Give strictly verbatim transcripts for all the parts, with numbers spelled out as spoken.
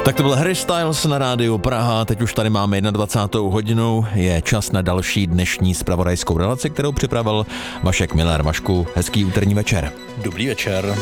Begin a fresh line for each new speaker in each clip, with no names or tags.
Tak to byl Harry Styles na rádiu Praha, teď už tady máme dvacátou první hodinu, je čas na další dnešní zpravodajskou relaci, kterou připravil Vašek Miller. Vašku, hezký úterní večer.
Dobrý večer.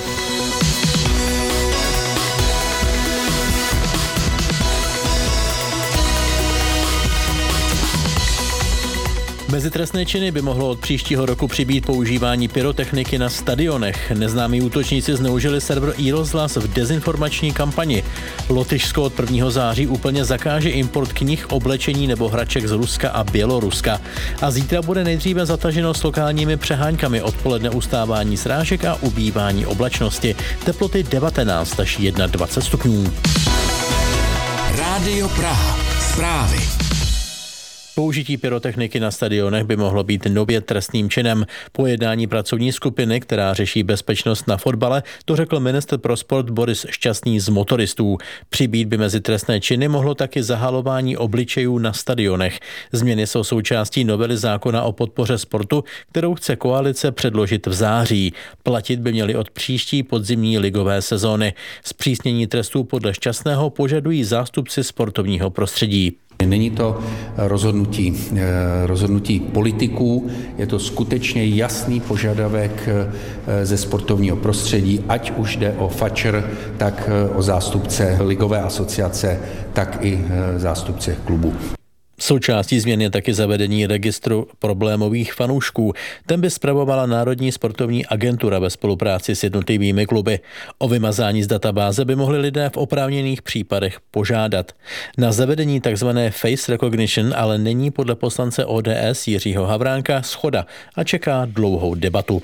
Mezi trestné činy by mohlo od příštího roku přibýt používání pyrotechniky na stadionech. Neznámí útočníci zneužili server iRozhlas v dezinformační kampani. Lotyšsko od prvního září úplně zakáže import knih, oblečení nebo hraček z Ruska a Běloruska. A zítra bude nejdříve zataženo s lokálními přeháňkami, odpoledne ustávání srážek a ubývání oblačnosti. Teploty devatenáct až dvacet jedna stupňů.
Rádio Praha. Zprávy.
Použití pyrotechniky na stadionech by mohlo být nově trestným činem. Po jednání pracovní skupiny, která řeší bezpečnost na fotbale, to řekl ministr pro sport Boris Šťastný z motoristů. Přibýt by mezi trestné činy mohlo taky zahalování obličejů na stadionech. Změny jsou součástí novely zákona o podpoře sportu, kterou chce koalice předložit v září. Platit by měly od příští podzimní ligové sezóny. Zpřísnění trestů podle Šťastného požadují zástupci sportovního prostředí.
Není to rozhodnutí, rozhodnutí politiků, je to skutečně jasný požadavek ze sportovního prostředí, ať už jde o fačer, tak o zástupce ligové asociace, tak i zástupce klubu.
Součástí změn je taky zavedení registru problémových fanoušků. Ten by spravovala Národní sportovní agentura ve spolupráci s jednotlivými kluby. O vymazání z databáze by mohli lidé v oprávněných případech požádat. Na zavedení tzv. Face recognition ale není podle poslance O D S Jiřího Havránka shoda a čeká dlouhou debatu.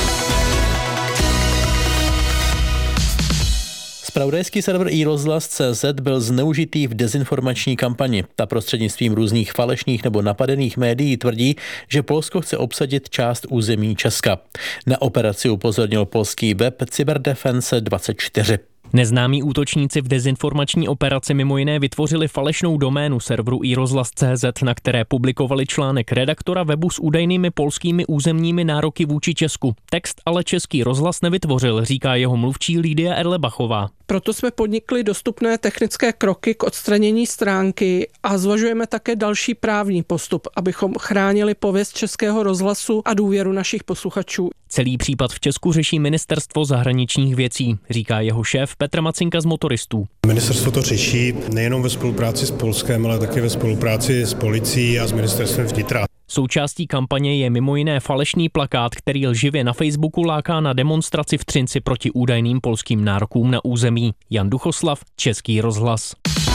Zpravodajský server iRozhlas tečka cé zet byl zneužitý v dezinformační kampani. Ta prostřednictvím různých falešných nebo napadených médií tvrdí, že Polsko chce obsadit část území Česka. Na operaci upozornil polský web Cyberdefense dvacet čtyři.
Neznámí útočníci v dezinformační operaci mimo jiné vytvořili falešnou doménu serveru iRozhlas tečka cé zet, na které publikovali článek redaktora webu s údajnými polskými územními nároky vůči Česku. Text ale Český rozhlas nevytvořil, říká jeho mluvčí Lídia Erlebachová.
Proto jsme podnikli dostupné technické kroky k odstranění stránky a zvažujeme také další právní postup, abychom chránili pověst Českého rozhlasu a důvěru našich posluchačů.
Celý případ v Česku řeší Ministerstvo zahraničních věcí, říká jeho šéf Petr Macinka z motoristů.
Ministerstvo to řeší nejenom ve spolupráci s Polskem, ale také ve spolupráci s policií a s Ministerstvem vnitra.
Součástí kampaně je mimo jiné falešný plakát, který lživě na Facebooku láká na demonstraci v Třinci proti údajným polským nárokům na území. Jan Duchoslav, Český rozhlas.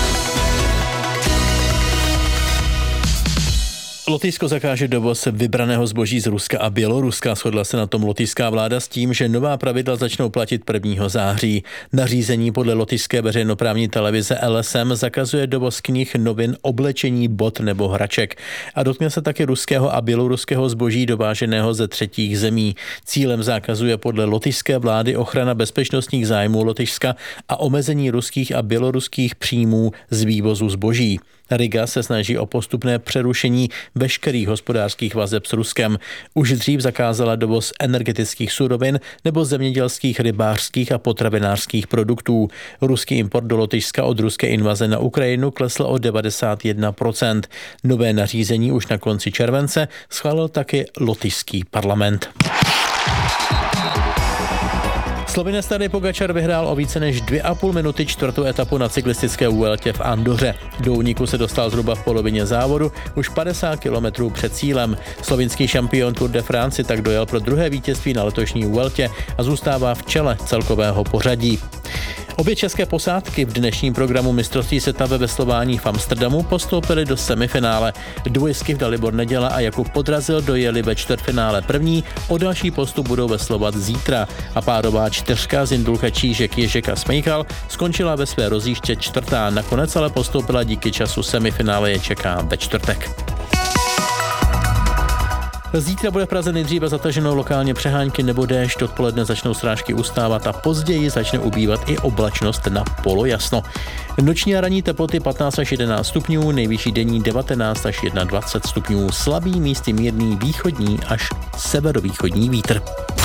Lotyšsko zakáže dovoz vybraného zboží z Ruska a Běloruska. Shodla se na tom lotyšská vláda s tím, že nová pravidla začnou platit prvního září. Nařízení podle lotyšské veřejnoprávní televize L S M zakazuje dovoz knih, novin, oblečení, bot nebo hraček. A dotkne se taky ruského a běloruského zboží dováženého ze třetích zemí. Cílem zákazu je podle lotyšské vlády ochrana bezpečnostních zájmů Lotyšska a omezení ruských a běloruských příjmů z vývozu zboží. Riga se snaží o postupné přerušení veškerých hospodářských vazeb s Ruskem. Už dřív zakázala dovoz energetických surovin nebo zemědělských, rybářských a potravinářských produktů. Ruský import do Lotyšska od ruské invaze na Ukrajinu klesl o devadesát jedna procent. Nové nařízení už na konci července schválil taky lotyšský parlament. Slovinec Tadej Pogačar vyhrál o více než dvě a půl minuty čtvrtou etapu na cyklistické Vueltě v Andoře. Do úniku se dostal zhruba v polovině závodu, už padesát kilometrů před cílem. Slovinský šampion Tour de France tak dojel pro druhé vítězství na letošní Vueltě a zůstává v čele celkového pořadí. Obě české posádky v dnešním programu mistrovství světa ve veslování v Amsterdamu postoupily do semifinále. Dvojsky Dalibor Neděla a Jakub Podrazil dojeli ve čtvrtfinále první, o další postup budou veslovat zítra. A párová čtyřka Zindulka Čížek, Ježek a Smejkal skončila ve své rozjížďce čtvrtá, nakonec ale postoupila díky času semifinále je čeká ve čtvrtek. Zítra bude v Praze nejdříve zataženo lokálně přehánky nebo déšť, odpoledne začnou srážky ustávat a později začne ubývat i oblačnost na polojasno. Noční a ranní teploty patnáct až jedenáct stupňů, nejvyšší denní devatenáct až dvacet jedna stupňů, slabý místy mírný východní až severovýchodní vítr.